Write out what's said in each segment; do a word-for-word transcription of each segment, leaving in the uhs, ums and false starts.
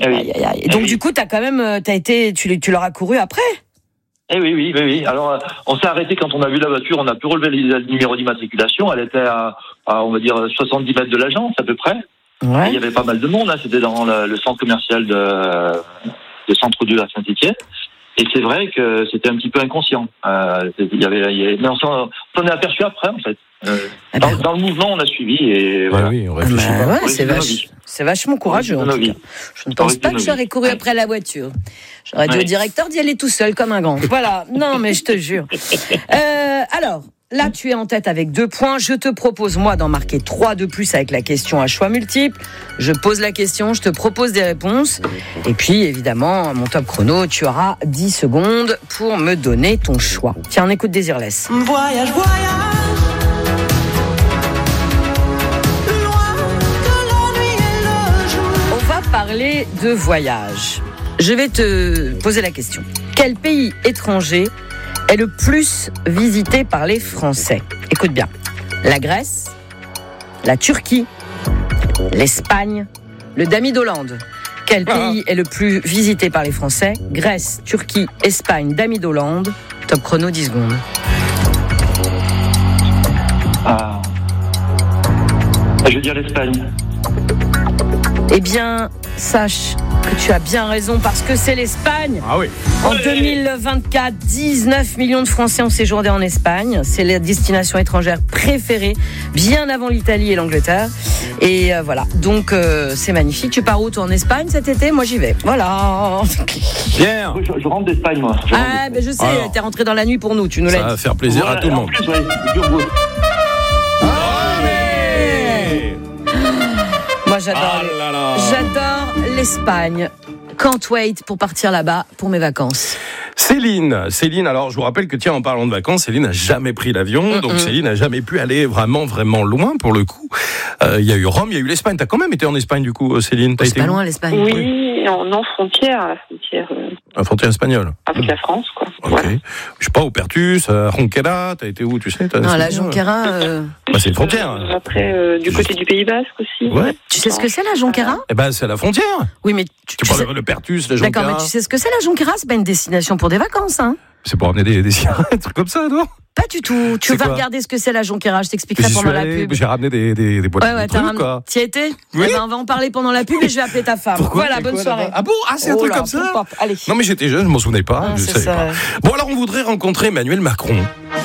Eh oui. Aïe, aïe, aïe. Et donc Eh du oui. coup, t'as quand même, t'as été, tu, tu leur as couru après. Eh oui, oui, oui, oui. Alors, euh, on s'est arrêté quand on a vu la voiture, on a pu relever le numéro d'immatriculation. Elle était à, à, on va dire, soixante-dix mètres de l'agence, à peu près. Ouais. Et il y avait pas mal de monde, hein. C'était dans le, le centre commercial de, de Centre deux à Saint-Étienne. Et c'est vrai que c'était un petit peu inconscient. Euh, il y avait, il y avait, mais on s'en, on s'en est aperçu après, en fait. Euh, Ah dans, ben, dans le mouvement, on a suivi et Ouais, voilà. oui, on Ah réfléchit bah pas. ouais, Oui, c'est, c'est vache, nos vies. c'est vachement courageux en Nos tout vies. cas. Je ne pense Oui, pas c'est que nos j'aurais vies. couru après la voiture. J'aurais dit Ouais. au directeur d'y aller tout seul comme un grand. Voilà, non mais je te jure. Euh, alors, là tu es en tête avec deux points. Je te propose moi d'en marquer trois de plus avec la question à choix multiples. Je pose la question, je te propose des réponses. Et puis évidemment, mon top chrono, tu auras dix secondes pour me donner ton choix. Tiens, on écoute Désirless. Voyage, voyage. Loin que la nuit et le jour. On va parler de voyage. Je vais te poser la question. Quel pays étranger est le plus visité par les Français? Écoute bien. La Grèce, la Turquie, l'Espagne, le Dami d'Hollande. Quel pays est le plus visité par les Français? Grèce, Turquie, Espagne, Dami d'Hollande. Top chrono, dix secondes. Ah. Je veux dire l'Espagne. Eh bien, sache que tu as bien raison parce que c'est l'Espagne. Ah oui. En deux mille vingt-quatre, dix-neuf millions de Français ont séjourné en Espagne. C'est la destination étrangère préférée, bien avant l'Italie et l'Angleterre. Et euh, voilà, donc euh, c'est magnifique. Tu pars où toi en Espagne cet été? Moi j'y vais. Voilà. Pierre, Oui, je, je rentre d'Espagne, moi. Je rentre Ah, ben je sais, Alors. t'es rentré dans la nuit pour nous, tu nous ça l'as va dit. faire plaisir Voilà, à tout le en monde. plus, ouais, dur goût. Allez. Moi j'adore, Ah les- là là. j'adore l'Espagne. Can't wait pour partir là-bas pour mes vacances. Céline, Céline, alors je vous rappelle que tiens, en parlant de vacances, Céline n'a jamais pris l'avion, donc Mm-mm. Céline n'a jamais pu aller vraiment, vraiment loin pour le coup. Euh, Il y a eu Rome, il y a eu l'Espagne. T'as quand même été en Espagne du coup, Céline? T'as C'est été pas où? loin l'Espagne. Oui, en, en frontière, à la frontière euh, À la frontière espagnole. avec la France, quoi. Ok. Voilà. Je sais pas, au Pertus, à Ronquera, t'as été où, tu sais? t'as- Non, la c'est- Jonquera, euh, Bah, c'est une frontière. Euh, Après, euh, du côté du Pays Basque aussi. Ouais. tu sais ce que c'est la Jonquera? Eh ben, c'est à la frontière. Oui, mais tu, Tu tu parles sais- de le Pertus, la D'accord, Jonquera. mais tu sais ce que c'est la Jonquera? C'est pas une destination pour des vacances, hein? C'est pour emmener des, des des trucs comme ça, non? Pas du tout. Tu C'est vas quoi regarder ce que c'est la Jonquera. Je t'expliquerai J'y suis pendant la allé, pub. j'ai ramené des, des, des boîtes Ouais, de ouais, t'as trucs, ram- quoi. T'y as été? Oui. Eh ben, on va en parler pendant la pub et je vais appeler ta femme. Pourquoi Voilà, C'est bonne quoi, soirée. là-bas Ah bon? Ah, c'est un Oh truc là, comme ça? pop, pop. Allez. Non, mais j'étais jeune, je m'en souvenais pas, Ah, je c'est savais ça. pas. Bon, alors on voudrait rencontrer Emmanuel Macron.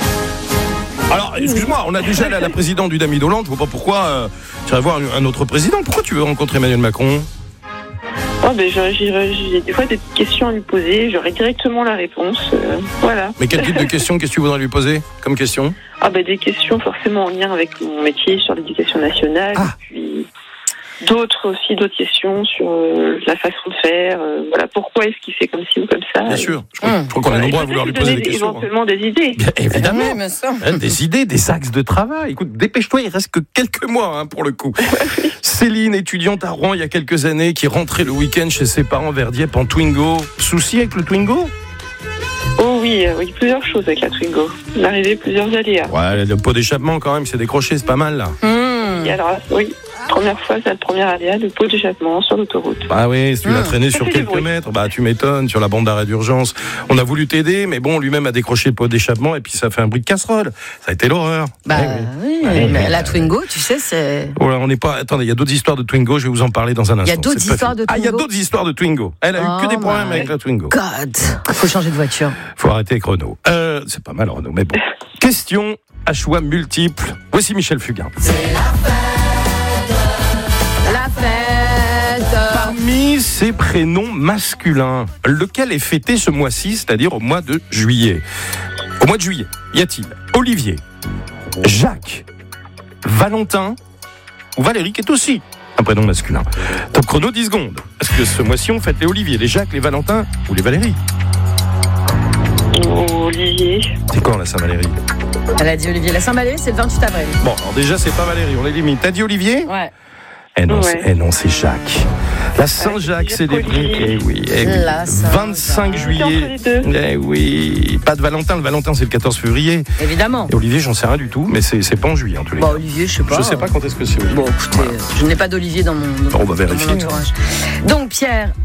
Alors, excuse-moi, on a déjà la, la présidente du Dami d'Hollande, je vois pas pourquoi euh, tu vas voir un autre président. Pourquoi tu veux rencontrer Emmanuel Macron? Oh, ben, j'aurais- j'ai j'ai des fois des questions à lui poser, j'aurai directement la réponse. euh, voilà. Mais quel type de questions, qu'est-ce que tu voudrais lui poser comme question? Ah, ben, des questions forcément en lien avec mon métier sur l'éducation nationale. Ah. Et puis d'autres aussi, d'autres questions sur euh, la façon de faire. euh, voilà, pourquoi est-ce qu'il fait comme ci ou comme ça. Bien et- sûr, je crois, Hum. je crois qu'on est Voilà, nombreux à et vouloir lui peut-être poser donner des questions. éventuellement des idées. Bien évidemment. Oui, bien sûr. Hein, des idées, des axes de travail. Écoute, dépêche-toi, il reste que quelques mois hein, pour le coup. Céline, étudiante à Rouen il y a quelques années, qui rentrait le week-end chez ses parents vers Dieppe en Twingo. Souci avec le Twingo? Oh oui, euh, oui, plusieurs choses avec la Twingo. L'arrivée, plusieurs aléas. Ouais, le pot d'échappement quand même, c'est décroché, c'est pas mal là. Mmh. Et alors, oui, première fois, c'est le premier aléa, le pot d'échappement sur l'autoroute. Bah oui, si tu l'as Mmh. traîné Ça sur fait du quelques bruit. mètres, bah tu m'étonnes, sur la bande d'arrêt d'urgence. On a voulu t'aider, mais bon, lui-même a décroché le pot d'échappement et puis ça fait un bruit de casserole. Ça a été l'horreur. Bah Ouais, oui. oui, Ouais, mais ouais. la Twingo, tu sais, c'est. Voilà, on n'est pas. Attendez, il y a d'autres histoires de Twingo, je vais vous en parler dans un instant. Il y a d'autres C'est pas histoires fini. de Ah, il y a Twingo d'autres histoires de Twingo. Elle a eu que Oh des problèmes my avec la Twingo. God. Faut changer de voiture. Faut arrêter avec Renault. Euh, c'est pas mal Renault, mais bon. Question à choix multiples. Voici Michel Fugain. La fête. Parmi ces prénoms masculins, lequel est fêté ce mois-ci, c'est-à-dire au mois de juillet? Au mois de juillet, y a-t-il Olivier, Jacques, Valentin ou Valérie, qui est aussi un prénom masculin? Top chrono, dix secondes. Est-ce que ce mois-ci on fête les Olivier, les Jacques, les Valentins ou les Valérie? Olivier. C'est quand la Saint-Valérie? Elle a dit Olivier. La Saint-Valérie, c'est le vingt-huit avril. Bon, alors déjà c'est pas Valérie, on les limite. T'as dit Olivier? Ouais. Eh non, Ouais. c'est, eh non, c'est Jacques. La Saint-Jacques Jacques célébrée. Olivier. Eh oui, eh oui. La Saint-Jacques. vingt-cinq Entre juillet. les deux. Eh oui. Pas de Valentin. Le Valentin, c'est le quatorze février. Évidemment. Et Olivier, j'en sais rien du tout, mais c'est, c'est pas en juillet en tous les Bah, cas. Olivier, je sais pas. Je sais pas quand est-ce que c'est Olivier. Bon, écoutez, Voilà. je n'ai pas d'Olivier dans mon, dans On va mon vérifier. entourage. Donc, Pierre,